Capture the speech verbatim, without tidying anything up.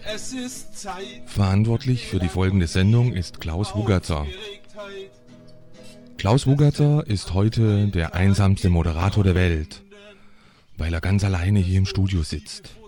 Es ist Zeit. Verantwortlich für die folgende Sendung ist Klaus Wugerzer. Klaus Wugerzer ist heute der einsamste Moderator der Welt, weil er ganz alleine hier im Studio sitzt.